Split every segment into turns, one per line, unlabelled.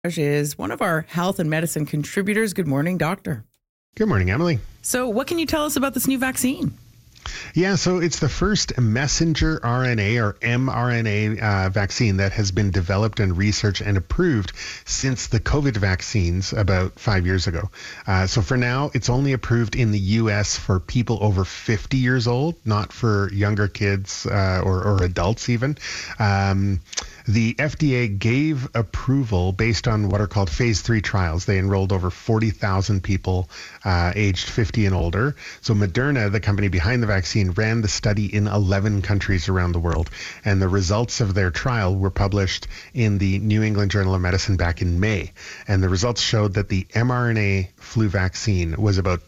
Is one of our health and medicine contributors. Good morning, doctor.
Good morning, Emily.
So what can you tell us about this new vaccine?
Yeah, so it's the first messenger RNA or mRNA vaccine that has been developed and researched and approved since the COVID vaccines about 5 years ago. So for now, it's only approved in the U.S. for people over 50 years old, not for younger kids or adults even. The FDA gave approval based on what are called phase 3 trials. They enrolled over 40,000 people aged 50 and older. So Moderna, the company behind the vaccine, ran the study in 11 countries around the world. And the results of their trial were published in the New England Journal of Medicine back in May. And the results showed that the mRNA flu vaccine was about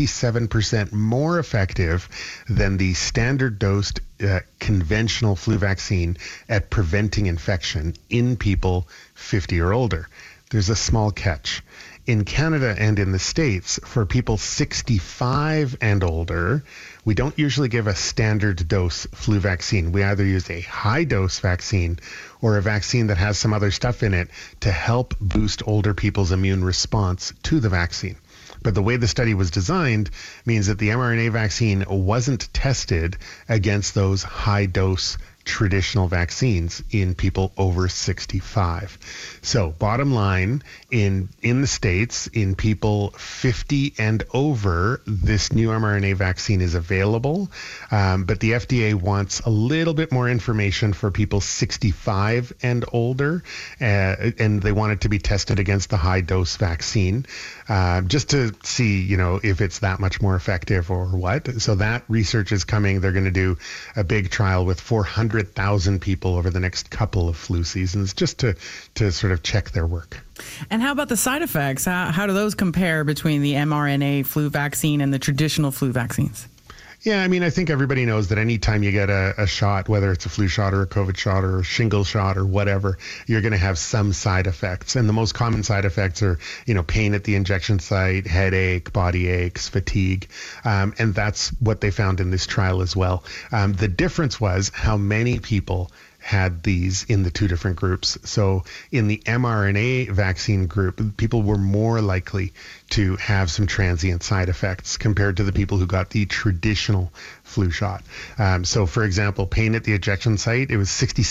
27% more effective than the standard dosed conventional flu vaccine at preventing infection in people 50 or older. There's a small catch. In Canada and in the States, for people 65 and older, we don't usually give a standard dose flu vaccine. We either use a high dose vaccine or a vaccine that has some other stuff in it to help boost older people's immune response to the vaccine. But the way the study was designed means that the mRNA vaccine wasn't tested against those high-dose traditional vaccines in people over 65. So bottom line, in the States, in people 50 and over, this new mRNA vaccine is available. But the FDA wants a little bit more information for people 65 and older, and they want it to be tested against the high-dose vaccine, just to see, if it's that much more effective or what. So that research is coming. They're going to do a big trial with 400,000 people over the next couple of flu seasons just to sort of check their work.
And how about the side effects? How do those compare between the mRNA flu vaccine and the traditional flu vaccines?
Yeah, I think everybody knows that anytime you get a shot, whether it's a flu shot or a COVID shot or a shingle shot or whatever, you're going to have some side effects. And the most common side effects are, pain at the injection site, headache, body aches, fatigue. And that's what they found in this trial as well. The difference was how many people had these in the two different groups. So in the mRNA vaccine group, people were more likely to have some transient side effects compared to the people who got the traditional flu shot. So for example, pain at the injection site, it was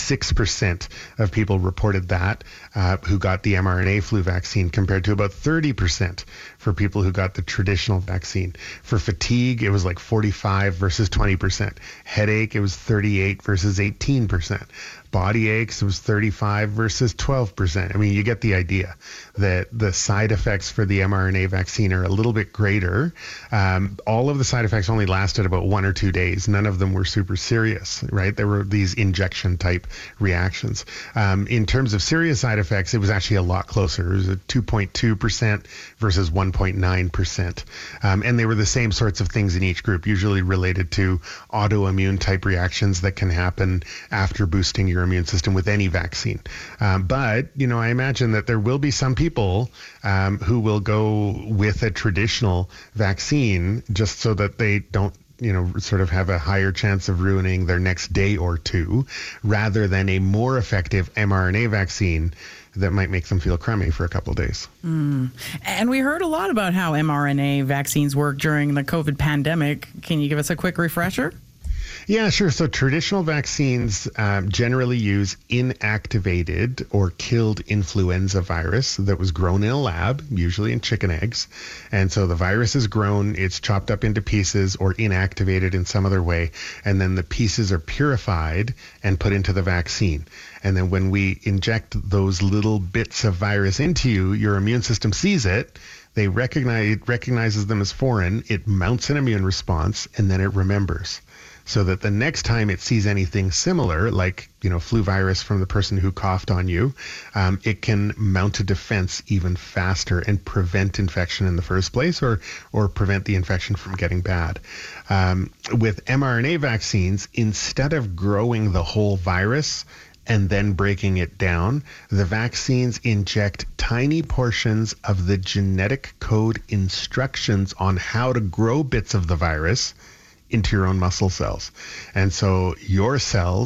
66% of people reported that who got the mRNA flu vaccine compared to about 30% for people who got the traditional vaccine. For fatigue, it was like 45 versus 20%. Headache, it was 38 versus 18%. Body aches, it was 35 versus 12%. You get the idea that the side effects for the mRNA vaccine are a little bit greater. All of the side effects only lasted about 1 or 2 days. None of them were super serious, right? There were these injection type reactions. In terms of serious side effects, it was actually a lot closer. It was a 2.2% versus 1.9%. And they were the same sorts of things in each group, usually related to autoimmune type reactions that can happen after boosting your immune system with any vaccine. But, I imagine that there will be some people who will go with a traditional vaccine just so that they don't sort of have a higher chance of ruining their next day or two, rather than a more effective mRNA vaccine that might make them feel crummy for a couple of days.
And we heard a lot about how mRNA vaccines work during the COVID pandemic. Can you give us a quick refresher?
Yeah, sure. So traditional vaccines generally use inactivated or killed influenza virus that was grown in a lab, usually in chicken eggs. And so the virus is grown, it's chopped up into pieces or inactivated in some other way. And then the pieces are purified and put into the vaccine. And then when we inject those little bits of virus into you, your immune system sees it. It recognizes them as foreign. It mounts an immune response, and then it remembers. So that the next time it sees anything similar, like, flu virus from the person who coughed on you, it can mount a defense even faster and prevent infection in the first place or prevent the infection from getting bad. With mRNA vaccines, instead of growing the whole virus and then breaking it down, the vaccines inject tiny portions of the genetic code instructions on how to grow bits of the virus into your own muscle cells. And so your cells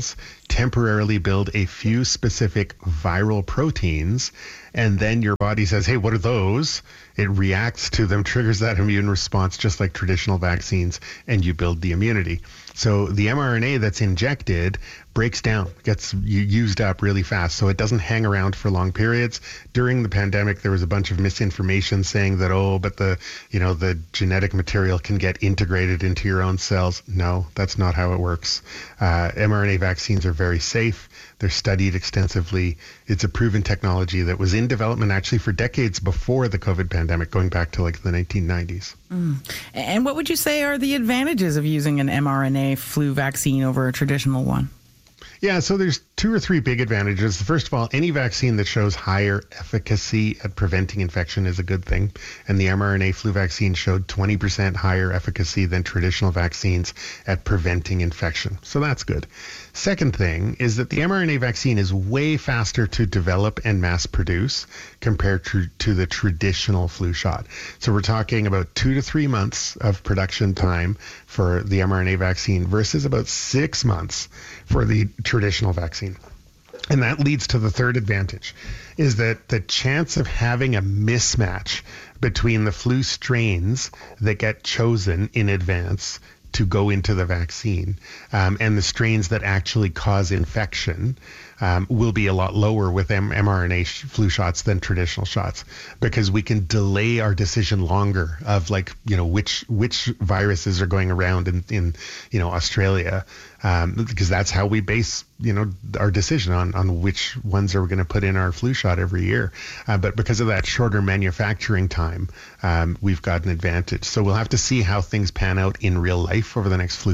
temporarily build a few specific viral proteins, and then your body says, hey, what are those? It reacts to them, triggers that immune response just like traditional vaccines, and you build the immunity. So the mRNA that's injected breaks down, gets used up really fast, so it doesn't hang around for long periods. During the pandemic, there was a bunch of misinformation saying that, but the genetic material can get integrated into your own cells. No, that's not how it works. mRNA vaccines are very safe. They're studied extensively. It's a proven technology that was in development actually for decades before the COVID pandemic, going back to like the 1990s.
And what would you say are the advantages of using an mRNA flu vaccine over a traditional one?
Yeah, so there's 2 or 3 big advantages. First of all, any vaccine that shows higher efficacy at preventing infection is a good thing. And the mRNA flu vaccine showed 20% higher efficacy than traditional vaccines at preventing infection. So that's good. Second thing is that the mRNA vaccine is way faster to develop and mass produce compared to the traditional flu shot. So we're talking about 2 to 3 months of production time for the mRNA vaccine versus about 6 months for the traditional vaccine. And that leads to the third advantage, is that the chance of having a mismatch between the flu strains that get chosen in advance to go into the vaccine and the strains that actually cause infection will be a lot lower with mRNA flu shots than traditional shots, because we can delay our decision longer of which viruses are going around in Australia, because that's how we base our decision on which ones are we going to put in our flu shot every year. But because of that shorter manufacturing time, we've got an advantage. So we'll have to see how things pan out in real life over the next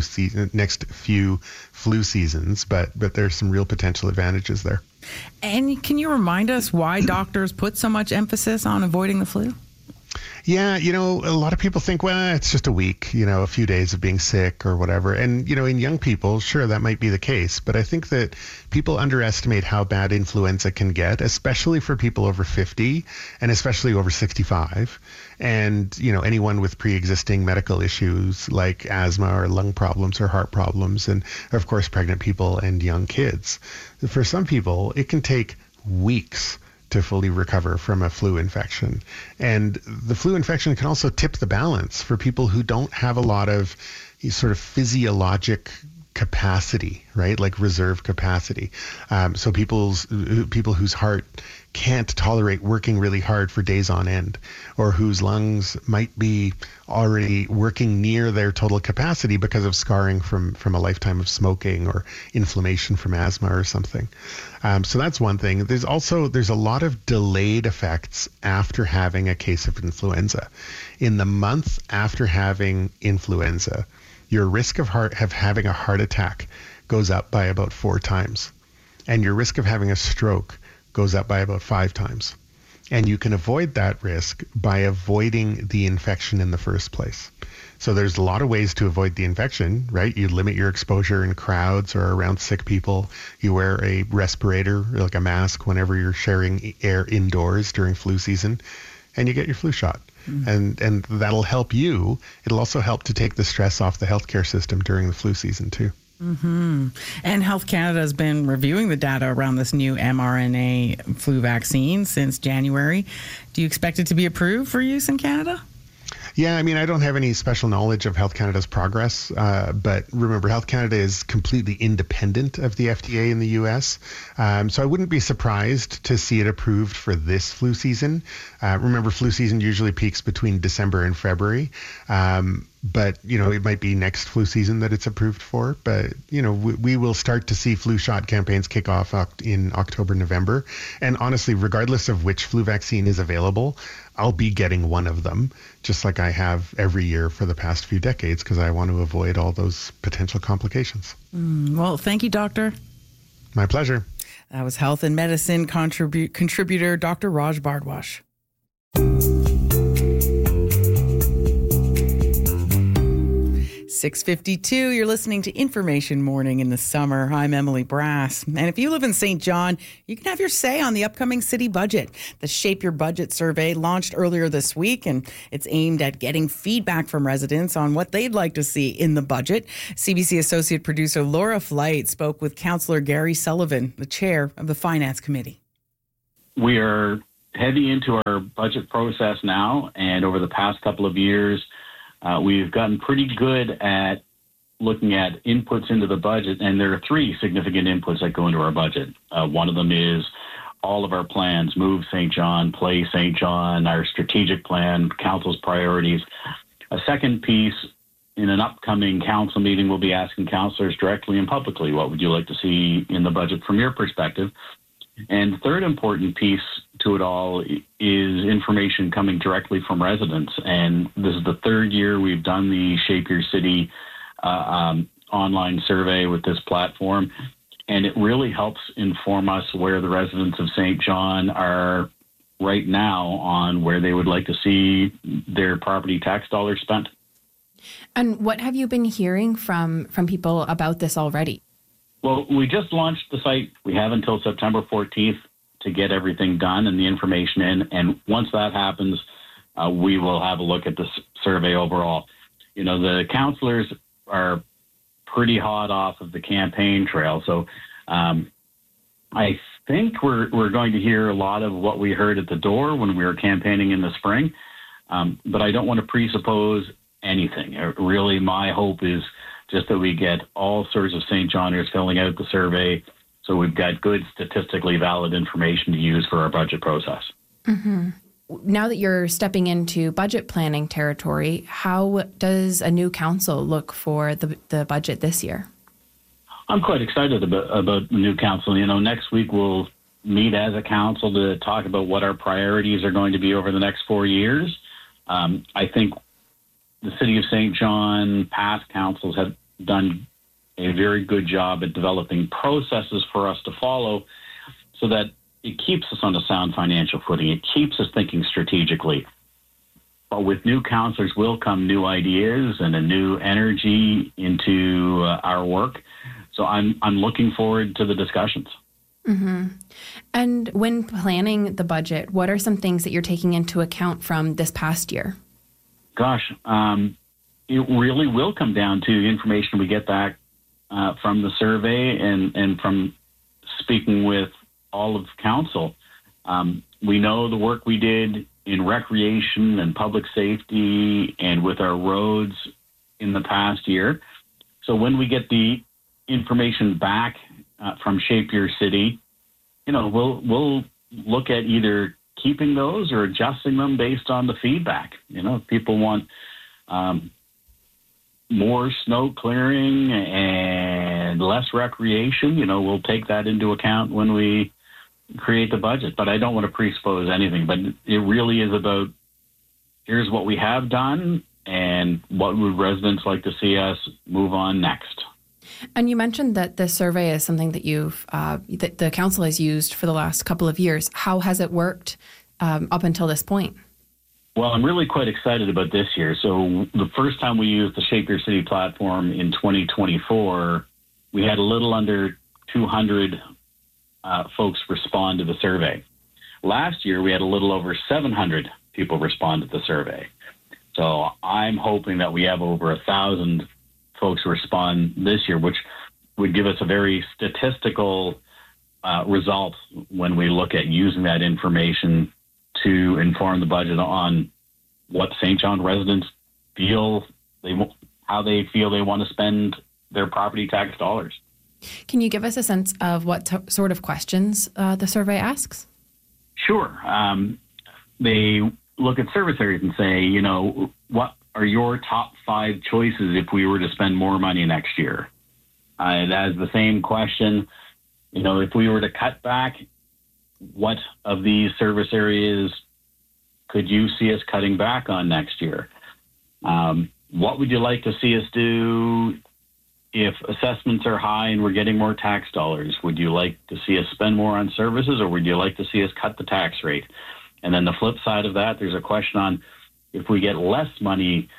few flu seasons, but there's some real potential advantages there.
And can you remind us why doctors put so much emphasis on avoiding the flu?
Yeah, a lot of people think, well, it's just a week, a few days of being sick or whatever. And, in young people, sure, that might be the case. But I think that people underestimate how bad influenza can get, especially for people over 50 and especially over 65. And, anyone with pre-existing medical issues like asthma or lung problems or heart problems, and of course, pregnant people and young kids. For some people, it can take weeks to fully recover from a flu infection. And the flu infection can also tip the balance for people who don't have a lot of sort of physiologic capacity, right? Like reserve capacity. So people whose heart can't tolerate working really hard for days on end, or whose lungs might be already working near their total capacity because of scarring from a lifetime of smoking or inflammation from asthma or something. So that's one thing. There's a lot of delayed effects after having a case of influenza. In the month after having influenza, your risk of having a heart attack goes up by about 4 times. And your risk of having a stroke goes up by about 5 times. And you can avoid that risk by avoiding the infection in the first place. So there's a lot of ways to avoid the infection, right? You limit your exposure in crowds or around sick people. You wear a respirator, like a mask, whenever you're sharing air indoors during flu season, and you get your flu shot. And that'll help you. It'll also help to take the stress off the healthcare system during the flu season too.
Mm-hmm. And Health Canada has been reviewing the data around this new mRNA flu vaccine since January. Do you expect it to be approved for use in Canada?
Yeah, I don't have any special knowledge of Health Canada's progress, but remember, Health Canada is completely independent of the FDA in the U.S., so I wouldn't be surprised to see it approved for this flu season. Remember, flu season usually peaks between December and February, but, it might be next flu season that it's approved for. But, we will start to see flu shot campaigns kick off in October, November. And honestly, regardless of which flu vaccine is available, I'll be getting one of them, just like I have every year for the past few decades, because I want to avoid all those potential complications.
Well, thank you, Doctor.
My pleasure.
That was health and medicine contributor Dr. Raj Bhardwaj. 6:52. You're listening to Information Morning in the Summer. I'm Emily Brass. And if you live in St. John, you can have your say on the upcoming city budget. The Shape Your Budget survey launched earlier this week, and it's aimed at getting feedback from residents on what they'd like to see in the budget. CBC Associate Producer Laura Flight spoke with Councillor Gary Sullivan, the chair of the Finance Committee.
We are heavy into our budget process now, and over the past couple of years, we've gotten pretty good at looking at inputs into the budget, and there are three significant inputs that go into our budget. One of them is all of our plans, Move St. John, Play St. John, our strategic plan, council's priorities. A second piece, in an upcoming council meeting, we'll be asking councillors directly and publicly, what would you like to see in the budget from your perspective? And the third important piece to it all is information coming directly from residents. And this is the third year we've done the Shape Your City online survey with this platform. And it really helps inform us where the residents of St. John are right now on where they would like to see their property tax dollars spent.
And what have you been hearing from people about this already?
Well, we just launched the site. We have until September 14th to get everything done and the information in. And once that happens, we will have a look at the survey overall. You know, the councillors are pretty hot off of the campaign trail. So I think we're going to hear a lot of what we heard at the door when we were campaigning in the spring. But I don't want to presuppose anything. Really, my hope is just that we get all sorts of St. Johners filling out the survey so we've got good statistically valid information to use for our budget process.
Mm-hmm. Now that you're stepping into budget planning territory, how does a new council look for the budget this year?
I'm quite excited about the new council. You know, next week we'll meet as a council to talk about what our priorities are going to be over the next 4 years. I think the City of St. John, past councils have done a very good job at developing processes for us to follow so that it keeps us on a sound financial footing. It keeps us thinking strategically. But with new councillors will come new ideas and a new energy into our work. So I'm looking forward to the discussions.
Mm-hmm. And when planning the budget, what are some things that you're taking into account from this past year?
Gosh, it really will come down to information we get back from the survey and from speaking with all of council. We know the work we did in recreation and public safety and with our roads in the past year. So when we get the information back from Shape Your City, you know, we'll look at either keeping those or adjusting them based on the feedback. You know, if people want more snow clearing and less recreation, you know, we'll take that into account when we create the budget. But I don't want to presuppose anything, but it really is about here's what we have done and what would residents like to see us move on next.
And you mentioned that the survey is something that that the council has used for the last couple of years. How has it worked up until this point?
Well, I'm really quite excited about this year. So the first time we used the Shape Your City platform in 2024, we had a little under 200 folks respond to the survey. Last year, we had a little over 700 people respond to the survey. So I'm hoping that we have over 1,000 folks respond this year, which would give us a very statistical result when we look at using that information to inform the budget on what St. John residents feel how they feel they want to spend their property tax dollars.
Can you give us a sense of what sort of questions the survey asks?
Sure. They look at service areas and say, you know, what are your top 5 choices if we were to spend more money next year? That is the same question. You know, if we were to cut back, what of these service areas could you see us cutting back on next year? What would you like to see us do if assessments are high and we're getting more tax dollars? Would you like to see us spend more on services, or would you like to see us cut the tax rate? And then the flip side of that, there's a question on if we get less money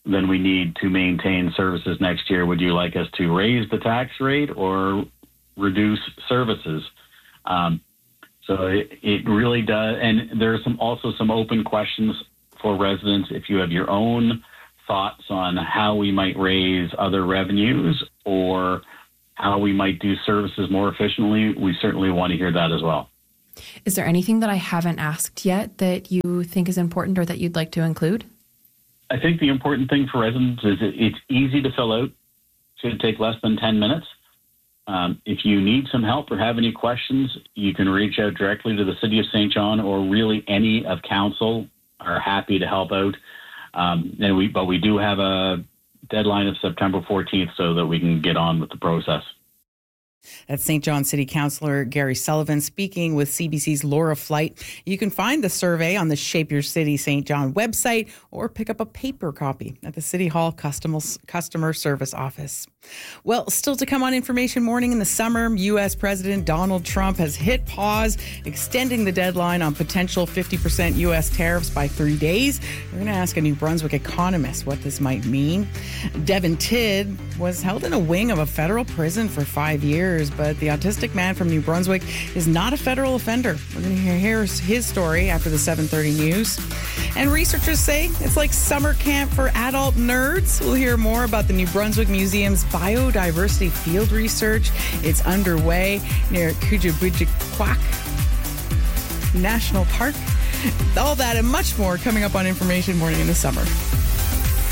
than we need to maintain services next year. Would you like us to raise the tax rate or reduce services? So it really does. And there are also some open questions for residents. If you have your own thoughts on how we might raise other revenues or how we might do services more efficiently, we certainly want to hear that as well.
Is there anything that I haven't asked yet that you think is important or that you'd like to include?
I think the important thing for residents is it's easy to fill out. It should take less than 10 minutes. If you need some help or have any questions, you can reach out directly to the City of St. John, or really any of council are happy to help out. But we do have a deadline of September 14th so that we can get on with the process.
That's St. John City Councillor Gary Sullivan speaking with CBC's Laura Flight. You can find the survey on the Shape Your City St. John website or pick up a paper copy at the City Hall Customer Service Office. Well, still to come on Information Morning in the summer, U.S. President Donald Trump has hit pause, extending the deadline on potential 50% U.S. tariffs by 3 days. We're going to ask a New Brunswick economist what this might mean. Devin Tidd was held in a wing of a federal prison for 5 years, but the autistic man from New Brunswick is not a federal offender. We're going to hear his story after the 7:30 news. And researchers say it's like summer camp for adult nerds. We'll hear more about the New Brunswick Museum's biodiversity field research. It's underway near Kujabujikquak National Park. All that and much more coming up on Information Morning in the summer.